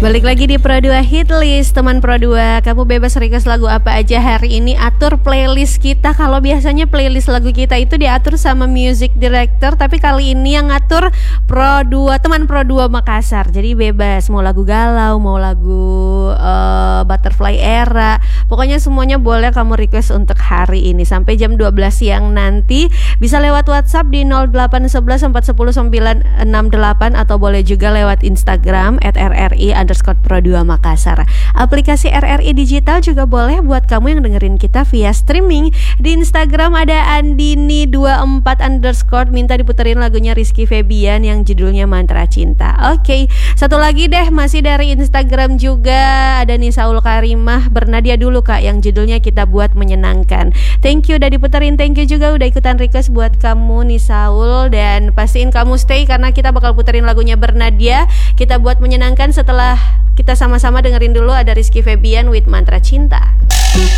Balik lagi di Pro 2 Hit List, teman Pro 2. Kamu bebas request lagu apa aja hari ini. Atur playlist kita. Kalau biasanya playlist lagu kita itu diatur sama music director, tapi kali ini yang ngatur Pro 2, teman Pro 2 Makassar. Jadi bebas, mau lagu galau, mau lagu Butterfly Era, pokoknya semuanya boleh kamu request untuk hari ini. Sampai jam 12 siang nanti. Bisa lewat WhatsApp di 0811 410 968 atau boleh juga lewat Instagram @rri_pro2 Makassar. Aplikasi RRI Digital juga boleh buat kamu yang dengerin kita via streaming. Di Instagram ada andini24_ minta diputerin lagunya Rizky Febian yang judulnya Mantra Cinta. Oke, satu lagi deh, masih dari Instagram juga ada Nisaul Karimah. Bernadia dulu kak, yang judulnya Kita Buat Menyenangkan. Thank you udah diputerin, thank you juga udah ikutan request buat kamu Nisaul. Dan pastiin kamu stay karena kita bakal puterin lagunya Bernadia Kita Buat Menyenangkan. Setelah kita sama-sama dengerin dulu ada Rizky Febian with Mantra Cinta.